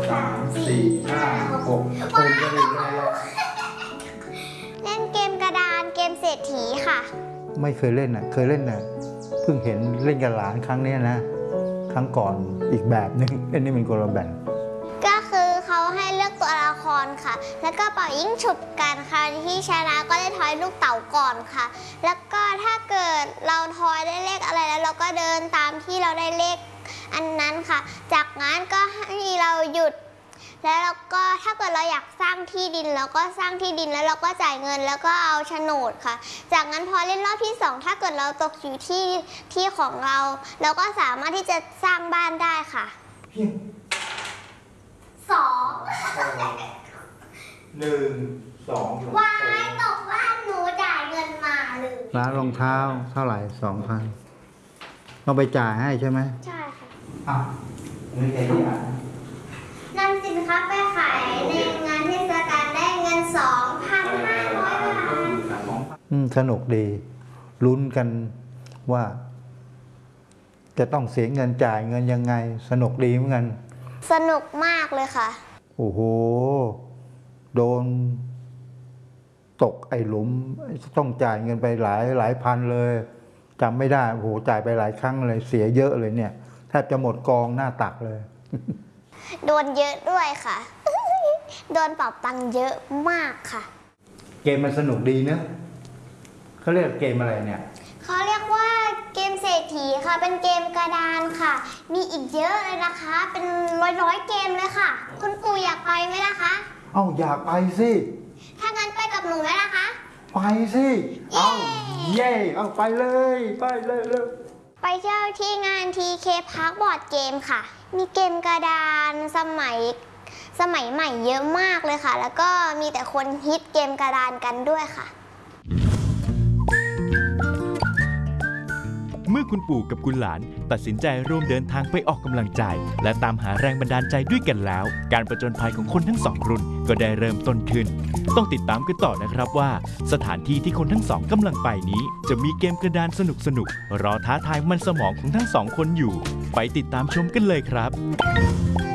3 4 5 6คนก็ดีแล้วเล่นเกมกระดานเกมเศรษฐีค่ะไม่เคยเล่นอ่ะเคยเล่นน่ะเพิ่งเห็นเล่นกับหลานครั้งนี้นะครั้งก่อนอีกแบบนึงเล่นนี่เป็นคนละแบบก็คือเขาให้เลือกตัวละครค่ะแล้วก็เป่ายิ่งฉุบกันค่ะที่ชนะก็ได้ทอยลูกเต๋าก่อนค่ะแล้วก็ถ้าเกิดเราทอยได้เลขอะไรแล้วเราก็เดินตามที่เราได้เลขอันนั้นค่ะจากนั้นก็ให้เราหยุดแล้วเราก็ถ้าเกิดเราอยากสร้างที่ดินเราก็สร้างที่ดินแล้วเราก็จ่ายเงินแล้วก็เอาโฉนดค่ะจากนั้นพอเล่นรอบที่2ถ้าเกิดเราตกอยู่ที่ของเราก็สามารถที่จะสร้างบ้านได้ค่ะ2 1 2วายตกบ้านหนูจ่ายเงินมาเลยร้านรองเท้าเท่าไหร่ 2,000ต้องไปจ่ายให้ใช่ไหมใช่ค่ะไม่ใช่ที่อ่านนำสินค้าไปขายในงานเทศกาลได้เงิน 2,500 บาทสนุกดีลุ้นกันว่าจะต้องเสียเงินจ่ายเงินยังไงสนุกดีเหมือนกันสนุกมากเลยค่ะโอ้โหโดนตกไอ้หลุมต้องจ่ายเงินไปหลายพันเลยจำไม่ได้โอ้โหจ่ายไปหลายครั้งเลยเสียเยอะเลยเนี่ยแทบจะหมดกองหน้าตักเลยโดนเยอะด้วยค่ะโดนปรับตังค์เยอะมากค่ะเกมมันสนุกดีเนอะเขาเรียกเกมอะไรเนี่ยเขาเรียกว่าเกมเศรษฐีค่ะเป็นเกมกระดานค่ะมีอีกเยอะเลยนะคะเป็นร้อยเกมเลยค่ะคุณปู่อยากไปไหมล่ะคะอยากไปสิถ้างั้นไปกับหนูไหมล่ะคะไปสิเย่ไปเลยไปเที่ยวที่งาน TK Park บอร์ดเกมค่ะมีเกมกระดานสมัยใหม่เยอะมากเลยค่ะแล้วก็มีแต่คนฮิตเกมกระดานกันด้วยค่ะเมื่อคุณปู่กับคุณหลานตัดสินใจร่วมเดินทางไปออกกำลังใจและตามหาแรงบันดาลใจด้วยกันแล้วการผจญภัยของคนทั้งสองรุ่นก็ได้เริ่มต้นขึ้นต้องติดตามกันต่อนะครับว่าสถานที่ที่คนทั้งสองกำลังไปนี้จะมีเกมกระดานสนุกรอท้าทายมันสมองของทั้งสองคนอยู่ไปติดตามชมกันเลยครับ